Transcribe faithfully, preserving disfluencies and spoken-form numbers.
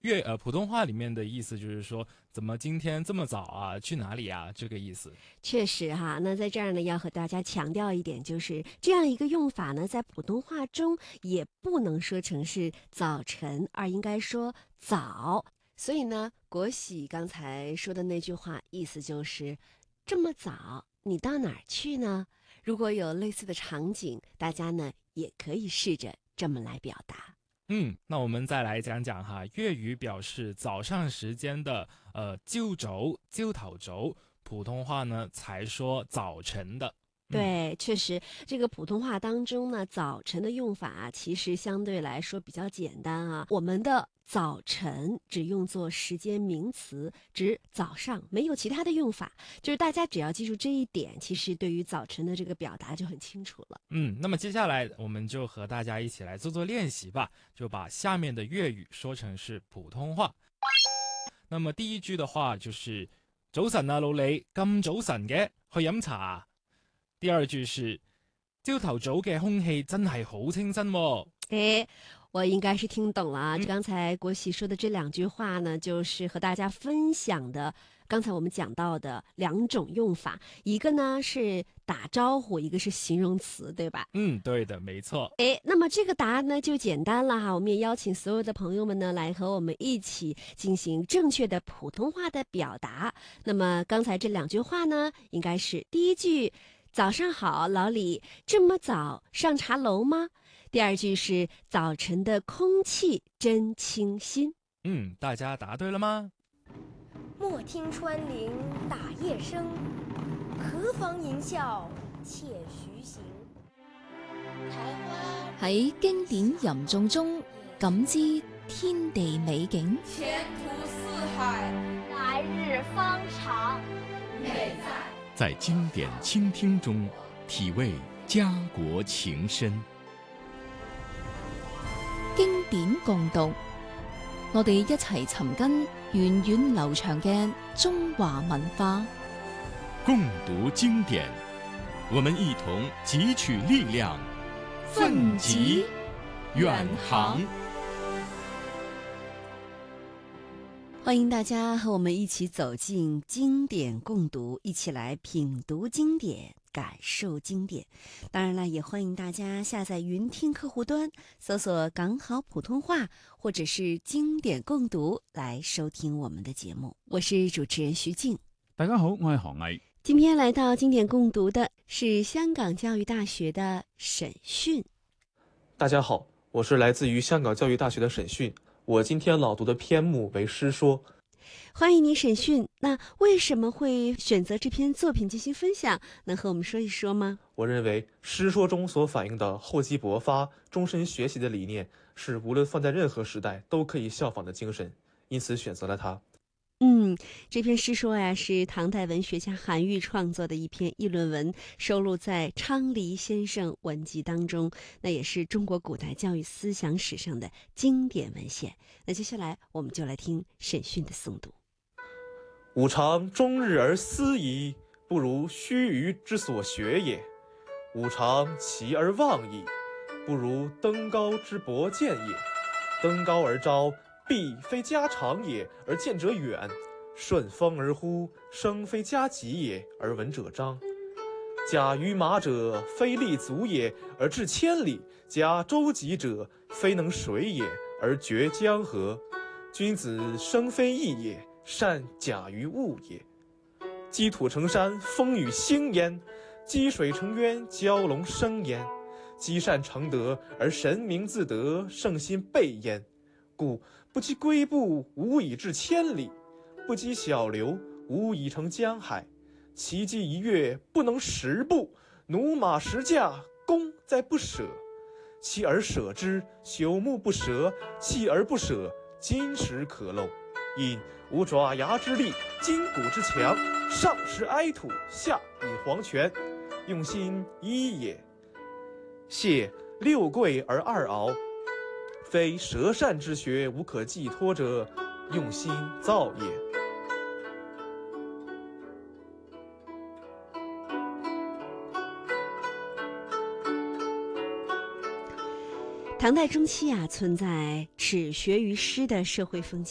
粤呃普通话里面的意思就是说，怎么今天这么早啊？去哪里啊？这个意思。 确实哈，那在这儿呢，要和大家强调一点，就是这样一个用法呢，在普通话中也不能说成是早晨，而应该说早。所以呢，国喜刚才说的那句话，意思就是这么早，你到哪儿去呢？如果有类似的场景，大家呢也可以试着这么来表达。 嗯，那我们再来讲讲哈，粤语表示早上时间的呃朝早、朝头早，普通话呢才说早晨的。嗯对，确实，这个普通话当中呢，早晨的用法啊，其实相对来说比较简单啊。我们的早晨只用作时间名词，指早上，没有其他的用法。就是大家只要记住这一点，其实对于早晨的这个表达就很清楚了。 嗯，那么接下来我们就和大家一起来做做练习吧，就把下面的粤语说成是普通话。那么第一句的话就是早晨啊，老李，咁早晨嘅去飲茶啊。第二句是朝頭早嘅空氣真係好清新喎。 哎，我应该是听懂了啊！ 嗯刚才国喜说的这两句话呢，就是和大家分享的。刚才我们讲到的两种用法，一个呢是打招呼，一个是形容词，对吧？ 嗯，对的，没错。 哎，那么这个答案呢就简单了哈，我们也邀请所有的朋友们呢来和我们一起进行正确的普通话的表达。那么刚才这两句话呢，应该是第一句：早上好，老李，这么早上茶楼吗？第二句是早晨的空气真清新。 嗯，大家答对了吗？ 莫听穿林打叶声，何妨吟啸且徐行。 喺經典吟誦中感知天地美景， 前途似海， 来日方长。 美在在经典倾聽中體味家國情深。 經典共讀，我哋一齊尋根源遠流長嘅中華文化。 共讀經典，我們一同汲取力量，奮楫遠航。 欢迎大家和我们一起走进经典共读，一起来品读经典，感受经典。当然了，也欢迎大家下载云听客户端，搜索港好普通话或者是经典共读来收听我们的节目。我是主持人徐静。 大家好，我係韓毅。 今天来到经典共读的是香港教育大学的沈迅。 大家好，我是来自于香港教育大学的沈迅。我今天朗读的篇目为诗说。 欢迎你沈迅，那为什么会选择这篇作品进行分享？能和我们说一说吗？ 我认为诗说中所反映的厚积薄发、终身学习的理念，是无论放在任何时代都可以效仿的精神，因此选择了它。 嗯，这篇诗说呀，是唐代文学家韩愈创作的一篇议论文，收录在《昌黎先生文集》当中，那也是中国古代教育思想史上的经典文献。那接下来我们就来听沈迅的诵读。 吾尝终日而思矣，不如须臾之所学也；吾尝齐而望矣，不如登高之博见也。登高而招，必非家长也，而见者远；顺风而呼，声非家己也，而闻者彰。驾于马者，非立足也，而至千里；驾舟楫者，非能水也，而绝江河。君子生非异也，善假于物也。积土成山，风雨兴焉；积水成渊，蛟龙生焉。积善成德，而神明自得，圣心备焉。故不积跬步，无以至千里；不积小流，无以成江海。骐骥一跃，不能十步；驽马十驾，功在不舍。锲而舍之，朽木不折；锲而不舍，金石可镂。因无爪牙之力，筋骨之强，上食埃土，下饮黄泉，用心一也。谢六跪而二敖，非舌善之学无可寄托者，用心造也。 唐代中期啊，存在耻学于诗的社会风气。